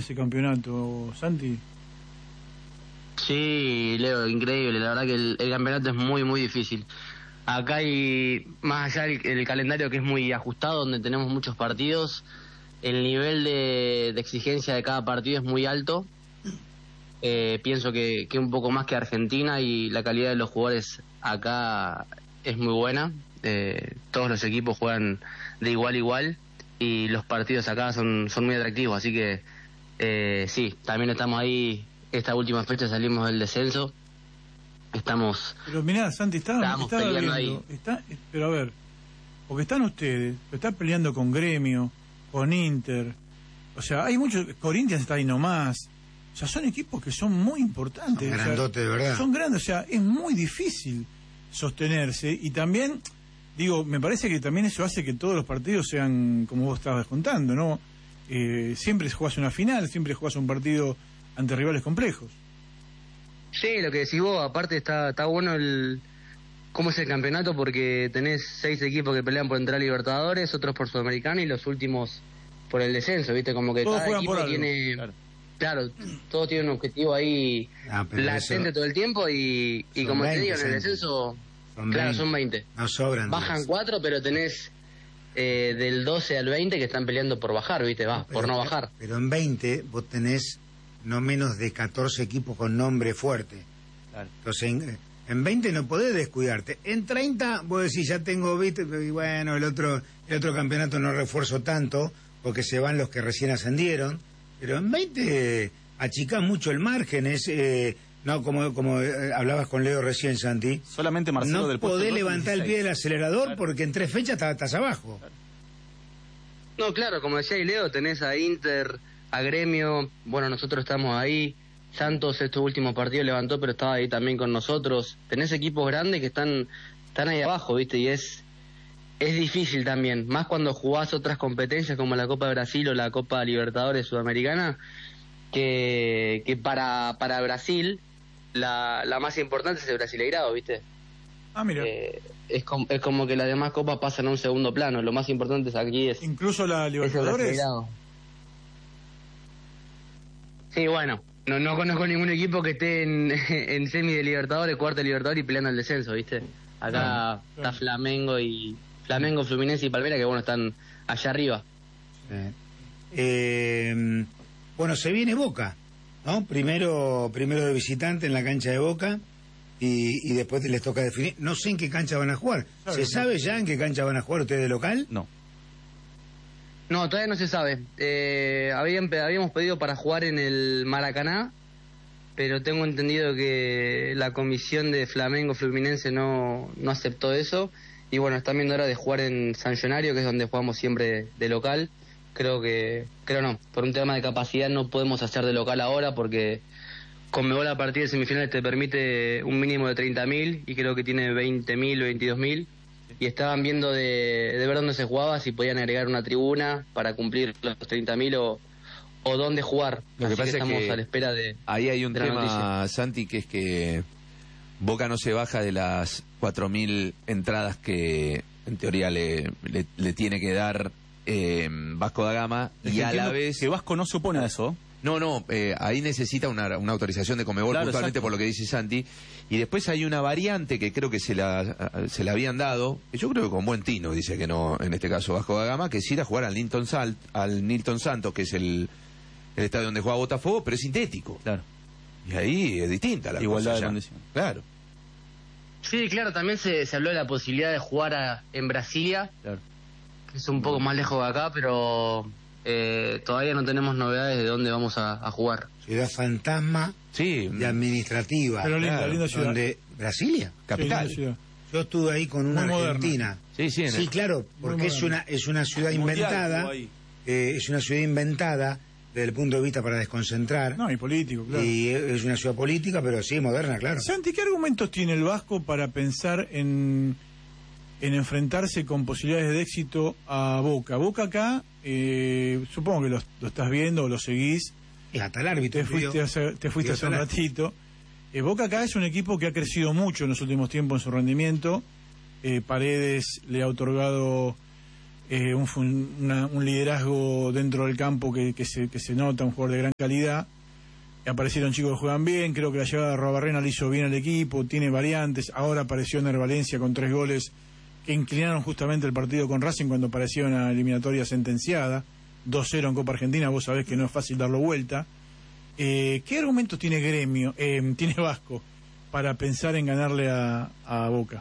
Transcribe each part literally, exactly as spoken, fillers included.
ese campeonato, Santi? Sí, Leo, increíble. La verdad que el, el campeonato es muy, muy difícil. Acá hay, más allá del el calendario que es muy ajustado, donde tenemos muchos partidos, el nivel de, de exigencia de cada partido es muy alto. Eh, pienso que, que un poco más que Argentina, y la calidad de los jugadores acá es muy buena. Eh, todos los equipos juegan de igual a igual y los partidos acá son, son muy atractivos, así que eh, sí, también estamos ahí. Esta última fecha salimos del descenso. Estamos... Pero mirá, Santi, está, estamos está peleando viendo, ahí. Está, pero a ver, porque están ustedes, están peleando con Gremio, con Inter, o sea, hay muchos, Corinthians está ahí nomás, o sea, son equipos que son muy importantes. Son grandotes, de verdad. Son grandes, o sea, es muy difícil sostenerse, y también, digo, me parece que también eso hace que todos los partidos sean, como vos estabas contando, ¿no? Eh, siempre jugás una final, siempre jugás un partido ante rivales complejos. Sí, lo que decís vos, aparte está está bueno el cómo es el campeonato, porque tenés seis equipos que pelean por entrar a Libertadores, otros por Sudamericana y los últimos por el descenso, ¿viste? Como que todos cada equipo por tiene... Claro. Claro, todos tienen un objetivo ahí Ah, latente todo el tiempo, y, y como veinte, te digo, en el Santi. descenso, Son claro, veinte. son veinte. No sobran. Bajan diez. cuatro, pero tenés eh, del doce al veinte que están peleando por bajar, ¿viste? Va, por no bajar. Pero en veinte vos tenés no menos de catorce equipos con nombre fuerte. Claro. Entonces, en, en veinte no podés descuidarte. En treinta, vos decís, ya tengo, viste, y bueno, el otro el otro campeonato no refuerzo tanto, porque se van los que recién ascendieron. Pero en veinte achicás mucho el margen, es... Eh, no, como como eh, hablabas con Leo recién, Santi. Solamente Marcelo no del puesto podés dos, levantar el pie del dieciséis. acelerador, Claro. porque en tres fechas estás, estás abajo. Claro. No, claro, como decía ahí Leo, tenés a Inter, a Gremio, bueno, nosotros estamos ahí. Santos estos últimos partidos levantó, pero estaba ahí también con nosotros. Tenés equipos grandes que están están ahí abajo, ¿viste? Y es es difícil también, más cuando jugás otras competencias como la Copa de Brasil o la Copa Libertadores Sudamericana, que que para para Brasil la, la más importante es el Brasileirado, ¿viste? Ah, mira. Eh, es, com, es como que las demás copas pasan a un segundo plano. Lo más importante es aquí es... Incluso la es el Libertadores. Brasileirado. Sí, bueno, no no conozco ningún equipo que esté en, en semi de Libertadores, cuarta de Libertadores y peleando el descenso, ¿viste? Acá Claro, está claro. Flamengo y Flamengo, Fluminense y Palmeiras, que bueno, están allá arriba. Eh, eh, bueno, se viene Boca, ¿no? Primero, primero de visitante en la cancha de Boca, y, y después les toca definir. No sé en qué cancha van a jugar. Claro, ¿Se sí. sabe ya en qué cancha van a jugar ustedes de local? No. No, todavía no se sabe. Eh, habían, habíamos pedido para jugar en el Maracaná, pero tengo entendido que la comisión de Flamengo Fluminense no, no aceptó eso. Y bueno, están viendo ahora de jugar en San Llonario, que es donde jugamos siempre de local. Creo que, creo no, por un tema de capacidad no podemos hacer de local ahora, porque Conmebol a partir de semifinales te permite un mínimo de treinta mil y creo que tiene veinte mil o veintidós mil. Y estaban viendo de, de ver dónde se jugaba, si podían agregar una tribuna para cumplir los treinta mil o, o dónde jugar. Lo que Así pasa es estamos que a la espera de... ahí hay un de la tema, noticia. Santi, que es que Boca no se baja de las cuatro mil entradas que en teoría le, le, le tiene que dar eh, Vasco da Gama, Es y que a la entiendo vez... que Vasco no se opone a eso. No, no, eh, ahí necesita una, una autorización de Conmebol, Claro, puntualmente exacto. por lo que dice Santi. Y después hay una variante que creo que se la, se la habían dado, que yo creo que con buen tino, dice que no, en este caso Vasco da Gama, que es ir a jugar al Nilton, Salt, al Nilton Santos, que es el, el estadio donde juega Botafogo, pero es sintético. Claro. Y ahí es distinta la Igualdad cosa de ya. condiciones. Claro. Sí, claro, también se, se habló de la posibilidad de jugar a- en Brasilia, Claro. que es un poco más lejos de acá, pero eh, todavía no tenemos novedades de dónde vamos a, a jugar. Ciudad fantasma Sí, y administrativa. Pero linda, claro, linda ciudad. Donde, ¿Brasilia? capital. Sí, linda ciudad. Yo estuve ahí con una Muy moderna. argentina. Sí, sí, en Sí, el- claro, porque es moderna. una, es una ciudad Mundial inventada, estuvo ahí. eh, es una ciudad inventada desde el punto de vista para desconcentrar, No, y político, claro. y es una ciudad política, pero sí, moderna, claro. Santi, ¿qué argumentos tiene el Vasco para pensar en, en enfrentarse con posibilidades de éxito a Boca? Boca acá, eh, supongo que lo, lo estás viendo o lo seguís, Es hasta el árbitro. te fuiste hace, te fuiste hace un ratito. Eh, Boca acá es un equipo que ha crecido mucho en los últimos tiempos en su rendimiento. Eh, Paredes le ha otorgado eh, un, una, un liderazgo dentro del campo que, que, se, que se nota, un jugador de gran calidad. Aparecieron chicos que juegan bien, creo que la llegada de Arruabarrena le hizo bien al equipo, tiene variantes. Ahora apareció Ner Valencia con tres goles que inclinaron justamente el partido con Racing cuando apareció una eliminatoria sentenciada, dos cero en Copa Argentina, vos sabés que no es fácil darlo vuelta. Eh, ¿Qué argumentos tiene Gremio, eh, tiene Vasco, para pensar en ganarle a, a Boca?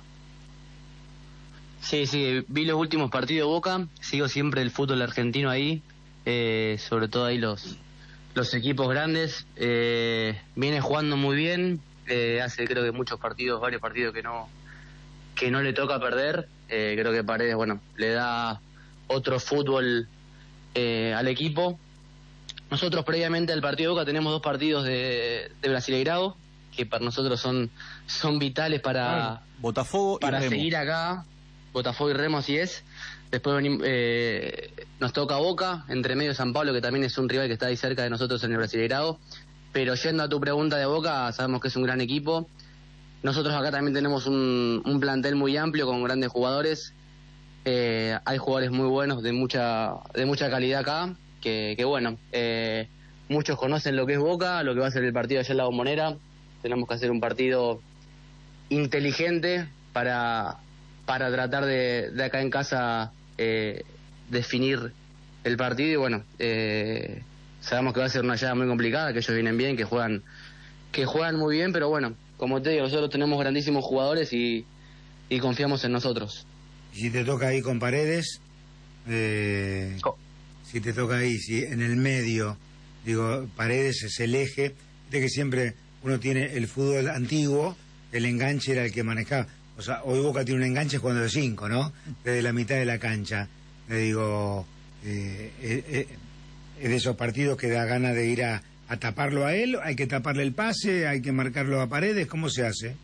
Sí, sí, vi los últimos partidos de Boca, sigo siempre el fútbol argentino ahí, eh, sobre todo ahí los, los equipos grandes, eh, viene jugando muy bien, eh, hace creo que muchos partidos, varios partidos que no que no le toca perder, eh, creo que Paredes, bueno, le da otro fútbol eh, al equipo. Nosotros previamente al partido de Boca tenemos dos partidos de, de Brasileirao, que para nosotros son, son vitales para, Botafogo para y Remo. seguir acá. Botafogo y Remo así es. Después venimos, eh, nos toca Boca, entre medio San Pablo, que también es un rival que está ahí cerca de nosotros en el Brasileirao. Pero yendo a tu pregunta de Boca, sabemos que es un gran equipo. Nosotros acá también tenemos un, un plantel muy amplio con grandes jugadores. Eh, hay jugadores muy buenos de mucha de mucha calidad acá, que, que bueno, eh, muchos conocen lo que es Boca, lo que va a ser el partido allá en la Bombonera. Tenemos que hacer un partido inteligente para, para tratar de, de acá en casa eh, definir el partido. Y bueno, eh, sabemos que va a ser una llave muy complicada, que ellos vienen bien, que juegan que juegan muy bien, pero bueno, como te digo, nosotros tenemos grandísimos jugadores y, y confiamos en nosotros. Y si te toca ahí con Paredes, eh, Oh. si te toca ahí, si en el medio, digo, Paredes es el eje, de que siempre uno tiene el fútbol antiguo, el enganche era el que manejaba. O sea, hoy Boca tiene un enganche jugando de cinco, ¿no? Desde la mitad de la cancha. Le digo, eh, eh, eh, es de esos partidos que da ganas de ir a, a taparlo a él, hay que taparle el pase, hay que marcarlo a Paredes, ¿cómo se hace?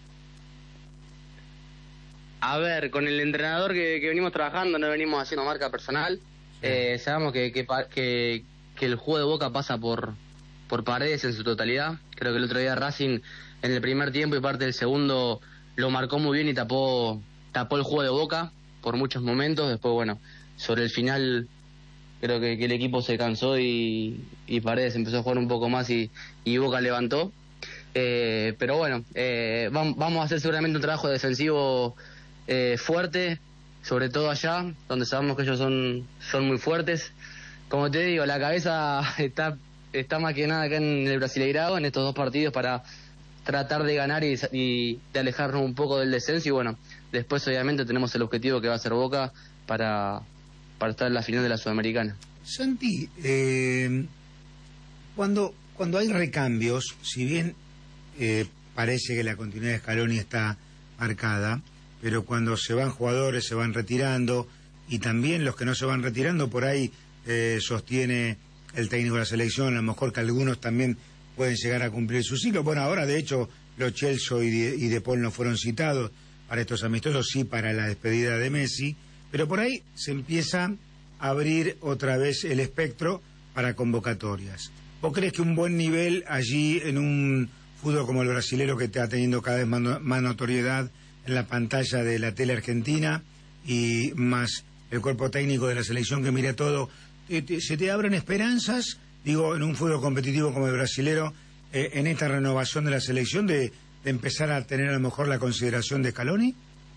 A ver, con el entrenador que, que venimos trabajando, no venimos haciendo marca personal. Eh, sabemos que, que, pa- que, que el juego de Boca pasa por, por Paredes en su totalidad. Creo que el otro día Racing, en el primer tiempo y parte del segundo, lo marcó muy bien y tapó, tapó el juego de Boca por muchos momentos. Después, bueno, sobre el final creo que, que el equipo se cansó y, y Paredes empezó a jugar un poco más y, y Boca levantó. Eh, pero bueno, eh, vam- vamos a hacer seguramente un trabajo defensivo eh, fuerte, sobre todo allá, donde sabemos que ellos son, son muy fuertes. Como te digo, la cabeza está, está más que nada acá en el Brasileirao, en estos dos partidos, para tratar de ganar y, y de alejarnos un poco del descenso. Y bueno, después obviamente tenemos el objetivo que va a ser Boca para, para estar en la final de la Sudamericana. Santi, eh, cuando, cuando hay recambios, si bien eh, parece que la continuidad de Scaloni está marcada, pero cuando se van jugadores, se van retirando, y también los que no se van retirando, por ahí eh, sostiene el técnico de la selección, a lo mejor que algunos también pueden llegar a cumplir su ciclo. Bueno, ahora de hecho Lo Celso y De, y De Paul no fueron citados para estos amistosos, sí para la despedida de Messi, pero por ahí se empieza a abrir otra vez el espectro para convocatorias. ¿Vos crees que un buen nivel allí en un fútbol como el brasilero, que está teniendo cada vez más, no, más notoriedad en la pantalla de la tele argentina, y más el cuerpo técnico de la selección que mira todo, te, te, se te abren esperanzas, digo, en un fútbol competitivo como el brasilero, eh, en esta renovación de la selección, de, de empezar a tener a lo mejor la consideración de Scaloni?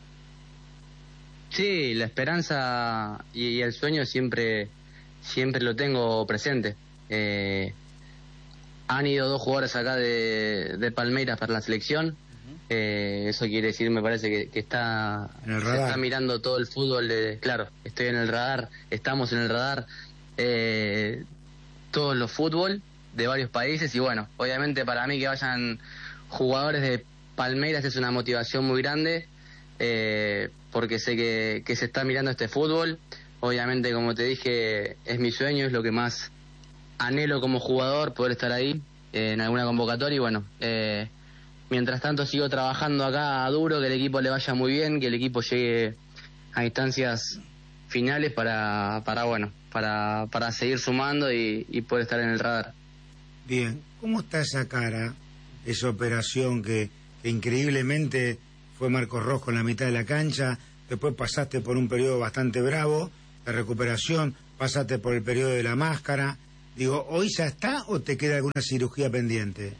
Sí, la esperanza y, y el sueño siempre siempre lo tengo presente. Eh, han ido dos jugadores acá de, de Palmeiras para la selección. Eh, eso quiere decir, me parece que, que está En el se radar. está mirando todo el fútbol. De, claro, estoy en el radar, estamos en el radar, eh, todos los fútbol de varios países. Y bueno, obviamente para mí que vayan jugadores de Palmeiras es una motivación muy grande. Eh, porque sé que, que se está mirando este fútbol. Obviamente, como te dije, es mi sueño, es lo que más anhelo como jugador, poder estar ahí eh, en alguna convocatoria. Y bueno, eh, mientras tanto sigo trabajando acá duro, que el equipo le vaya muy bien, que el equipo llegue a instancias finales para, para bueno, para, para seguir sumando y, y poder estar en el radar. Bien, ¿cómo está esa cara, esa operación que, que increíblemente fue Marcos Rojo en la mitad de la cancha, después pasaste por un periodo bastante bravo, de recuperación, pasaste por el periodo de la máscara. Digo, ¿hoy ya está o te queda alguna cirugía pendiente?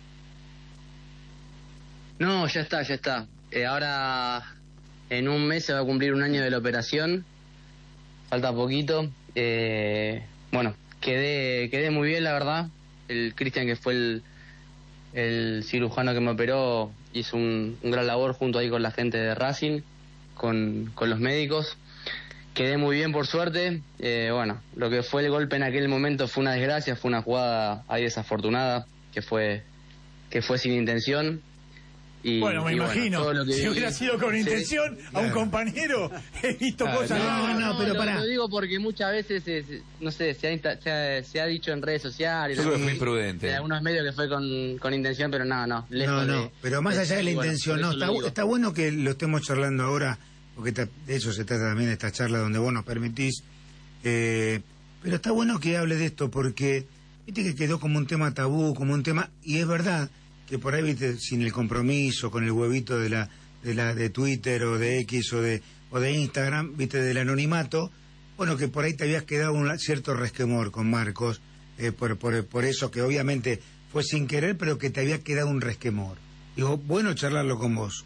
No, ya está, ya está. Eh, ahora, en un mes se va a cumplir un año de la operación. Falta poquito. Eh, bueno, quedé quedé muy bien, la verdad. El Cristian, que fue el, el cirujano que me operó, hizo un, un gran labor junto ahí con la gente de Racing, con, con los médicos. Quedé muy bien, por suerte. Eh, bueno, lo que fue el golpe en aquel momento fue una desgracia, fue una jugada ahí desafortunada, que fue que fue sin intención. Y, bueno, me y imagino, bueno, todo lo que si vi, hubiera sido con sí, intención a un claro. compañero, he visto Claro, cosas. no, raras. no, pero lo, pará. lo digo porque muchas veces, es, no sé, se ha, insta- se, ha, se ha dicho en redes sociales, Yo creo que en- fue imprudente. en algunos medios que fue con, con intención, pero no, no. lejos No, no, de- pero más allá de la y bueno, intención, por no, eso está, lo digo. está bueno que lo estemos charlando ahora, porque ta- de eso se trata también esta charla donde vos nos permitís, eh, pero está bueno que hable de esto porque, viste que quedó como un tema tabú, como un tema, y es verdad que por ahí, viste, sin el compromiso, con el huevito de la de la de Twitter o de X o de o de Instagram, viste, del anonimato, bueno, que por ahí te habías quedado un cierto resquemor con Marcos, eh, por, por, por eso que obviamente fue sin querer, pero que te había quedado un resquemor. Digo, bueno charlarlo con vos.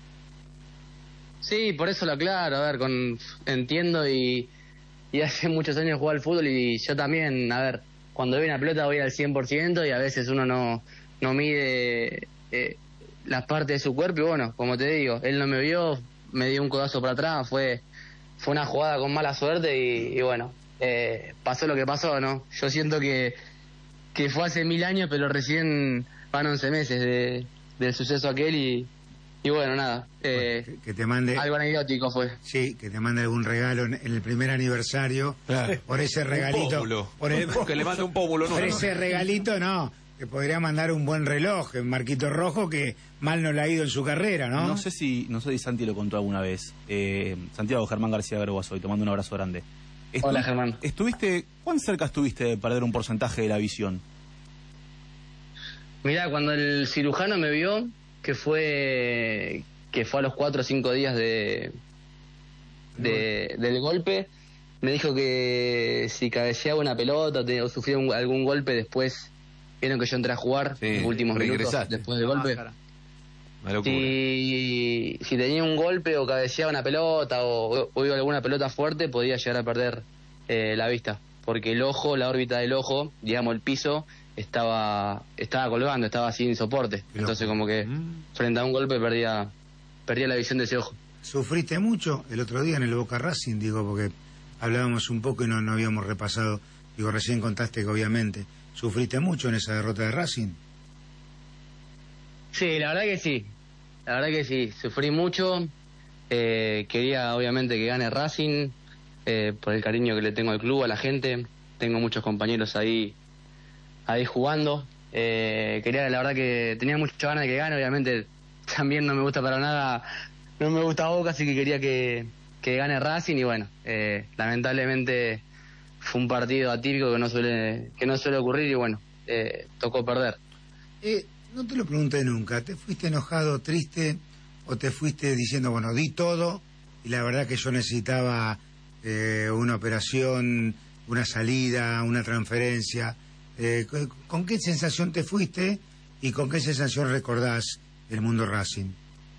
Sí, por eso lo aclaro, a ver, con entiendo y, y hace muchos años juego al fútbol y yo también, a ver, cuando veo una pelota voy al cien por ciento y a veces uno no, no mide eh, las partes de su cuerpo y bueno, como te digo, él no me vio, me dio un codazo para atrás, fue fue una jugada con mala suerte y, y bueno, eh, pasó lo que pasó, ¿no? Yo siento que, que fue hace mil años, pero recién van once meses de, del suceso aquel y, y bueno, nada, eh, que, que te mande, algo anecdótico fue. sí, que te mande algún regalo en, en el primer aniversario, Claro. por ese regalito, pómulo. por, el- Que le mande un pómulo, por no. ese regalito, no, te podría mandar un buen reloj, un Marquito Rojo que mal no le ha ido en su carrera, ¿no? No sé si no sé si Santi lo contó alguna vez. Eh, Santiago Germán García Berguasoy, te mando un abrazo grande. Estu- Hola, Germán. Estuviste, ¿cuán cerca estuviste de perder un porcentaje de la visión? Mirá, cuando el cirujano me vio, que fue que fue a los cuatro o cinco días de, de del golpe, me dijo que si cabeceaba una pelota o, te- o sufría un- algún golpe después, vieron que yo entré a jugar Sí, los últimos minutos reingresaste. después del golpe. Una locura. Si, si tenía un golpe o cabeceaba una pelota o, o iba alguna pelota fuerte, podía llegar a perder eh, la vista. Porque el ojo, la órbita del ojo, digamos el piso, estaba estaba colgando, estaba sin soporte. Qué Entonces loco. como que Mm. frente a un golpe perdía perdía la visión de ese ojo. ¿Sufriste mucho el otro día en el Boca Racing? Digo, porque hablábamos un poco y no, no habíamos repasado. Digo, recién contaste que obviamente sufriste mucho en esa derrota de Racing. Sí, la verdad que sí. La verdad que sí. Sufrí mucho. Eh, quería obviamente que gane Racing eh, por el cariño que le tengo al club, a la gente. Tengo muchos compañeros ahí ahí jugando. Eh, quería, la verdad que tenía muchas ganas de que gane. Obviamente también no me gusta para nada, no me gusta Boca, así que quería que, que gane Racing y bueno, eh, lamentablemente fue un partido atípico que no suele que no suele ocurrir y bueno, eh, tocó perder. Eh, no te lo pregunté nunca. ¿Te fuiste enojado, triste o te fuiste diciendo, bueno, di todo y la verdad que yo necesitaba eh, una operación, una salida, una transferencia? Eh, ¿con- ¿Con qué sensación te fuiste y con qué sensación recordás el mundo Racing?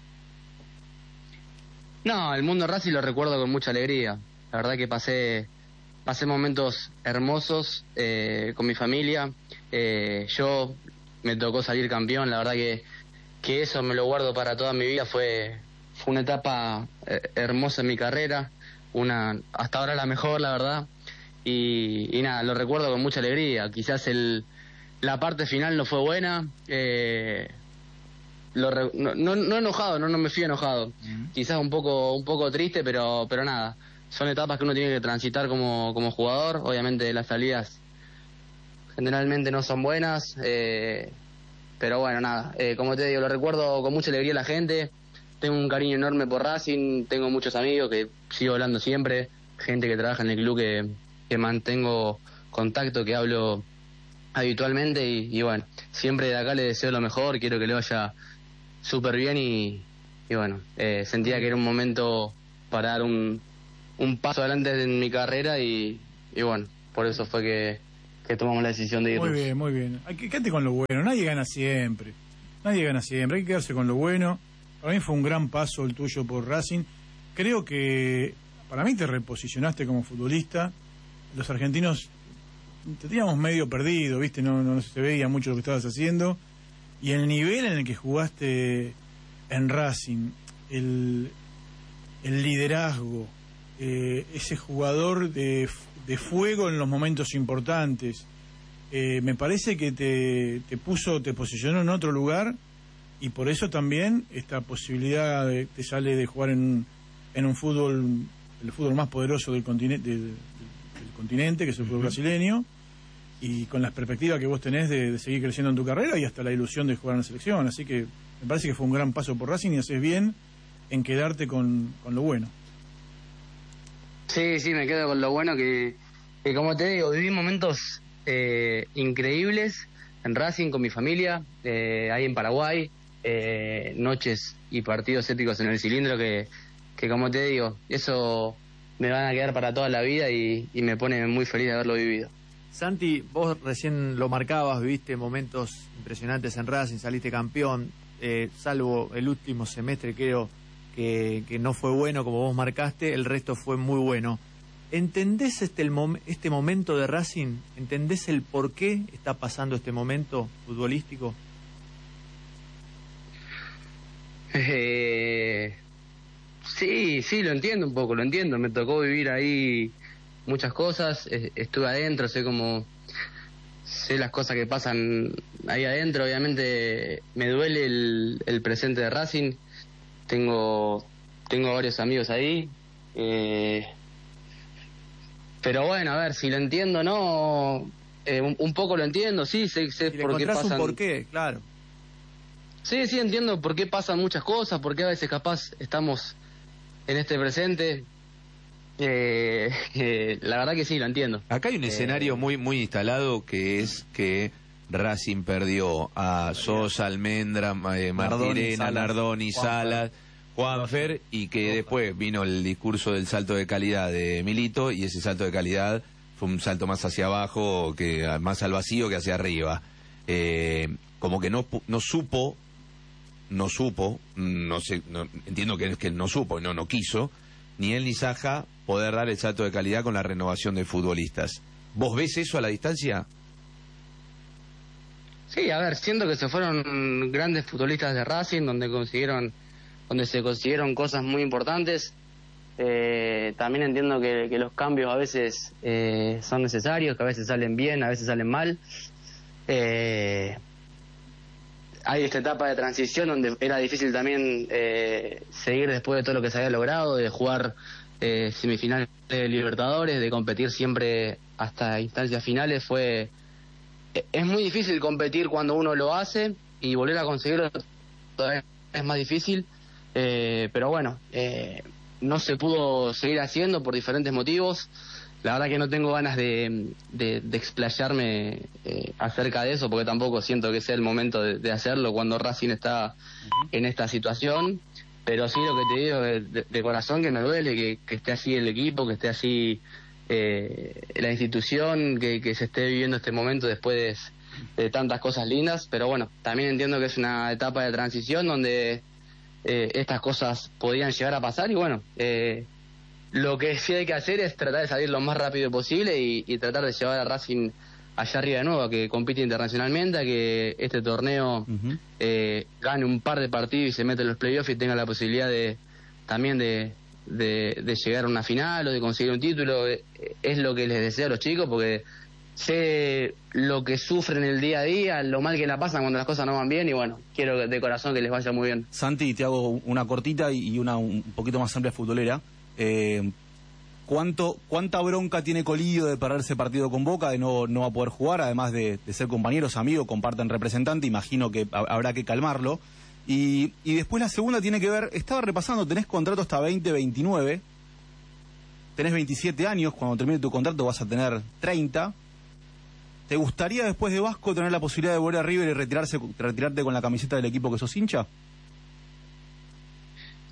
No, el mundo Racing lo recuerdo con mucha alegría. La verdad que pasé pasé momentos hermosos eh, con mi familia. Eh, yo me tocó salir campeón. La verdad que, que eso me lo guardo para toda mi vida. Fue fue una etapa eh, hermosa en mi carrera. Una hasta ahora la mejor, la verdad. Y, y nada, lo recuerdo con mucha alegría. Quizás el la parte final no fue buena. Eh, lo re- no, no, no enojado, no, no me fui enojado. Quizás un poco un poco triste, pero pero nada. Son etapas que uno tiene que transitar como, como jugador. Obviamente las salidas generalmente no son buenas, eh, pero bueno, nada. Eh, como te digo, lo recuerdo con mucha alegría a la gente. Tengo un cariño enorme por Racing, tengo muchos amigos que sigo hablando siempre, gente que trabaja en el club que, que mantengo contacto, que hablo habitualmente y, y bueno, siempre de acá le deseo lo mejor, quiero que le vaya súper bien y, y bueno, eh, sentía que era un momento para dar un, un paso adelante en mi carrera y, y bueno, por eso fue que, que tomamos la decisión de irnos. Muy bien, muy bien. Hay que quedarte con lo bueno. Nadie gana siempre. Nadie gana siempre. Hay que quedarse con lo bueno. Para mí fue un gran paso el tuyo por Racing. Creo que para mí te reposicionaste como futbolista. Los argentinos te teníamos medio perdido, ¿viste? No, no se veía mucho lo que estabas haciendo. Y el nivel en el que jugaste en Racing, el, el liderazgo, eh, ese jugador de, de fuego en los momentos importantes, eh, me parece que te, te puso, te posicionó en otro lugar, y por eso también esta posibilidad de, te sale de jugar en, en un fútbol, el fútbol más poderoso del continente, del, del continente, que es el fútbol brasileño, y con las perspectivas que vos tenés de, de seguir creciendo en tu carrera y hasta la ilusión de jugar en la selección. Así que me parece que fue un gran paso por Racing y haces bien en quedarte con, con lo bueno. Sí, sí, me quedo con lo bueno que, que como te digo, viví momentos eh, increíbles en Racing con mi familia, eh, ahí en Paraguay, eh, noches y partidos épicos en el cilindro que, que como te digo, eso me van a quedar para toda la vida y, y me pone muy feliz de haberlo vivido. Santi, vos recién lo marcabas, viviste momentos impresionantes en Racing, saliste campeón, eh, salvo el último semestre creo que, que no fue bueno como vos marcaste, el resto fue muy bueno. ¿Entendés este, el mom este momento de Racing? ¿Entendés el por qué está pasando este momento futbolístico? Eh, sí, sí, lo entiendo un poco, lo entiendo. Me tocó vivir ahí muchas cosas, eh, estuve adentro, sé cómo, sé las cosas que pasan ahí adentro. Obviamente me duele el, el presente de Racing, tengo, tengo varios amigos ahí, eh, pero bueno, a ver, si lo entiendo o no, eh, un, un poco lo entiendo, sí, sé, sé Si por qué pasan... un por qué, claro. Sí, sí, entiendo por qué pasan muchas cosas, por qué a veces capaz estamos en este presente. Eh, eh, la verdad que sí, lo entiendo. Acá hay un eh, escenario muy muy instalado que es que Racing perdió a Sosa, Almendra, eh, Martirena, Nardoni, Salas, Juanfer, y que después vino el discurso del salto de calidad de Milito, y ese salto de calidad fue un salto más hacia abajo, que más al vacío que hacia arriba. Eh, como que no, no supo, no supo, no sé, no, entiendo que, que no supo, no, no quiso, ni él ni Saja poder dar el salto de calidad con la renovación de futbolistas. ¿Vos ves eso a la distancia? Sí, a ver, siento que se fueron grandes futbolistas de Racing, donde consiguieron, donde se consiguieron cosas muy importantes. Eh, también entiendo que, que los cambios a veces eh, son necesarios, que a veces salen bien, a veces salen mal. Eh, hay esta etapa de transición donde era difícil también eh, seguir después de todo lo que se había logrado, de jugar eh, semifinales de Libertadores, de competir siempre hasta instancias finales. Fue es muy difícil competir cuando uno lo hace, y volver a conseguirlo todavía es más difícil, eh, pero bueno, eh, no se pudo seguir haciendo por diferentes motivos. La verdad que no tengo ganas de, de, de explayarme eh, acerca de eso, porque tampoco siento que sea el momento de, de hacerlo cuando Racing está uh-huh. en esta situación. Pero sí, lo que te digo de, de, de corazón, que me duele que, que esté así el equipo, que esté así eh, la institución, que, que se esté viviendo este momento después de, de tantas cosas lindas. Pero bueno, también entiendo que es una etapa de transición donde eh, estas cosas podían llegar a pasar, y bueno... Eh, Lo que sí hay que hacer es tratar de salir lo más rápido posible y, y tratar de llevar a Racing allá arriba de nuevo, a que compite internacionalmente, a que este torneo uh-huh. eh, gane un par de partidos y se meta en los playoffs y tenga la posibilidad de también de, de, de llegar a una final o de conseguir un título. Es lo que les deseo a los chicos, porque sé lo que sufren el día a día, lo mal que la pasan cuando las cosas no van bien, y bueno, quiero de corazón que les vaya muy bien. Santi, te hago una cortita y una un poquito más amplia futbolera. Eh, ¿cuánto, ¿Cuánta bronca tiene Colillo de perderse partido con Boca, de no, no va a poder jugar, además de, de ser compañeros, amigos, comparten representante? Imagino que ha, habrá que calmarlo. Y, y después la segunda tiene que ver, estaba repasando, tenés contrato hasta veinte veintinueve, tenés veintisiete años, cuando termine tu contrato vas a tener treinta. ¿Te gustaría después de Vasco tener la posibilidad de volver a River y retirarse, retirarte con la camiseta del equipo que sos hincha?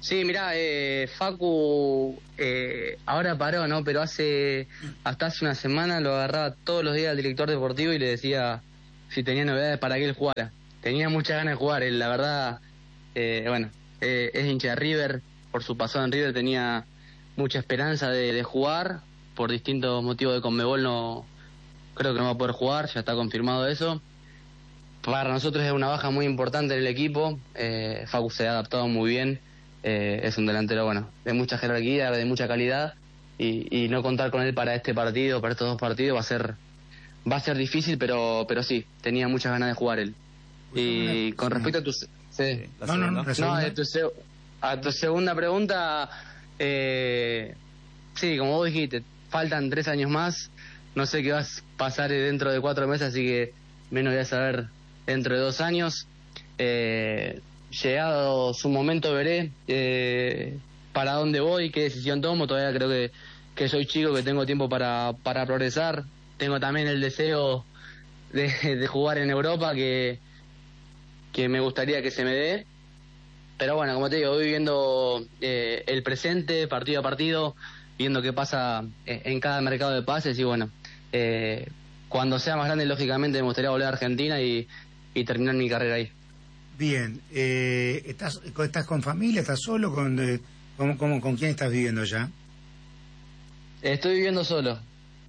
Sí, mirá, eh, Facu eh, ahora paró, ¿no? Pero hace hasta hace una semana lo agarraba todos los días al director deportivo y le decía si tenía novedades para que él jugara. Tenía muchas ganas de jugar, él, la verdad, eh, bueno, eh, es hincha de River, por su pasado en River tenía mucha esperanza de, de jugar, por distintos motivos de Conmebol no, creo que no va a poder jugar, ya está confirmado eso. Para nosotros es una baja muy importante en el equipo, eh, Facu se ha adaptado muy bien. Eh, es un delantero, bueno, de mucha jerarquía, de mucha calidad, y, y no contar con él para este partido, para estos dos partidos, va a ser va a ser difícil, pero pero sí, tenía muchas ganas de jugar él. Y con respecto a tu... Sí. No, no, no, No, a tu, se- a tu segunda pregunta, eh, sí, como vos dijiste, faltan tres años más, no sé qué va a pasar dentro de cuatro meses, así que menos voy a saber dentro de dos años. Eh... Llegado su momento veré eh, para dónde voy, qué decisión tomo. Todavía creo que, que soy chico, que tengo tiempo para, para progresar. Tengo también el deseo de, de jugar en Europa, que, que me gustaría que se me dé. Pero bueno, como te digo, voy viendo eh, el presente, partido a partido, viendo qué pasa en cada mercado de pases. Y bueno, eh, cuando sea más grande, lógicamente me gustaría volver a Argentina y, y terminar mi carrera ahí. Bien, eh, ¿estás, ¿estás con familia? ¿Estás solo? ¿Con, eh, con, con, ¿Con quién estás viviendo ya? Estoy viviendo solo.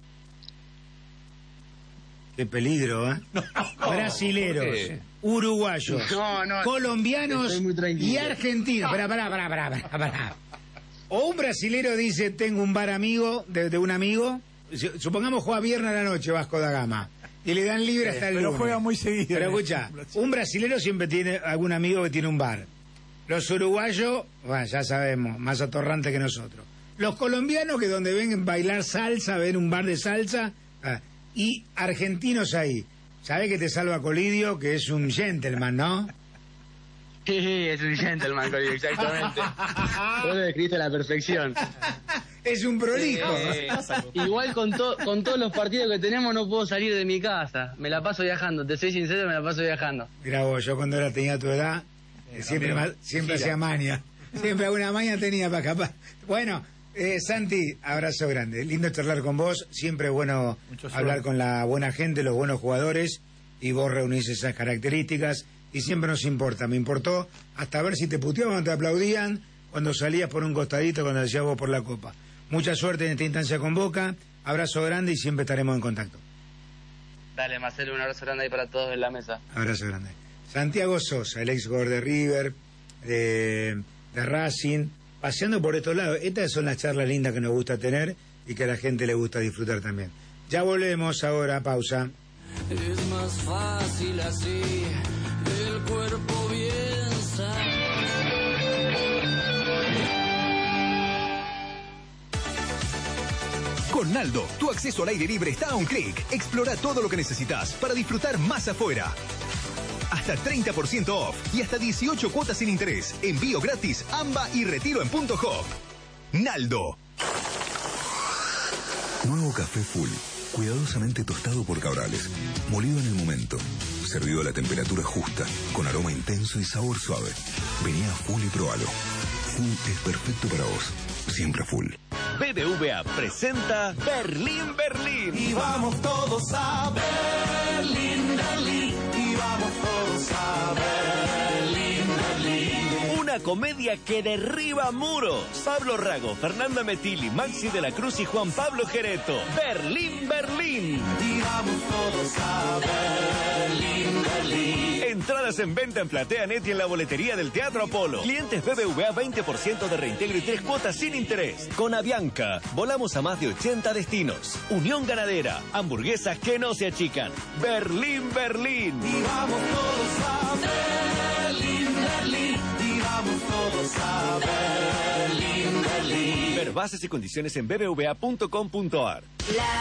Qué peligro, ¿eh? Brasileros, uruguayos, No, no, colombianos estoy muy tranquilo. y argentinos. Pará, pará, pará, pará, pará, pará. O un brasilero dice, tengo un bar amigo, de, de un amigo, supongamos juega viernes a la noche Vasco da Gama, y le dan libre hasta el Pero lunes. juega muy seguido. Pero escucha, un brasilero siempre tiene algún amigo que tiene un bar. Los uruguayos, bueno, ya sabemos, más atorrantes que nosotros. Los colombianos, que donde ven bailar salsa, ven un bar de salsa, ah, y argentinos ahí. ¿Sabés que te salva Colidio, que es un gentleman, no? Sí, es un gentleman, Colidio, exactamente. Vos lo describiste a la perfección. Es un prolijo. Eh, igual con, to- con todos los partidos que tenemos no puedo salir de mi casa. Me la paso viajando, te soy sincero, me la paso viajando. Mirá vos, yo cuando era tenía tu edad, eh, siempre, ma- siempre hacía maña. Siempre alguna maña tenía para capaz. Bueno, eh, Santi, abrazo grande. Lindo charlar con vos. Siempre es bueno Mucho hablar suerte. con la buena gente, los buenos jugadores, y vos reunís esas características. Y siempre nos importa. Me importó hasta ver si te puteaban cuando te aplaudían, cuando salías por un costadito, cuando decías vos por la copa. Mucha suerte en esta instancia con Boca. Abrazo grande y siempre estaremos en contacto. Dale, Marcelo, un abrazo grande ahí para todos en la mesa. Abrazo grande. Santiago Sosa, el ex jugador de River, de, de Racing, paseando por estos lados. Estas son las charlas lindas que nos gusta tener y que a la gente le gusta disfrutar también. Ya volvemos ahora, pausa. Es más fácil así, el cuerpo bien sabe. Con Naldo, tu acceso al aire libre está a un clic. Explora todo lo que necesitas para disfrutar más afuera. Hasta treinta por ciento off y hasta dieciocho cuotas sin interés. Envío gratis, AMBA y retiro en Punto Hop. Naldo. Nuevo café Full, cuidadosamente tostado por Cabrales, molido en el momento, servido a la temperatura justa, con aroma intenso y sabor suave. Vení a Full y probalo. Full es perfecto para vos, siempre Full. B B V A presenta Berlín, Berlín. Y vamos todos a Berlín, Berlín. Y vamos todos a Berlín, Berlín. Una comedia que derriba muros. Pablo Rago, Fernanda Metilli, Maxi de la Cruz y Juan Pablo Gereto. Berlín, Berlín. Y vamos todos a Berlín, Berlín. Entradas en venta en PlateaNet y en la boletería del Teatro Apolo. Clientes B B V A veinte por ciento de reintegro y tres cuotas sin interés. Con Avianca, volamos a más de ochenta destinos. Unión Ganadera, hamburguesas que no se achican. Berlín, Berlín. Y vamos todos a Berlín, Berlín. Y vamos todos a Berlín, Berlín. Ver bases y condiciones en b b v a punto com punto a r.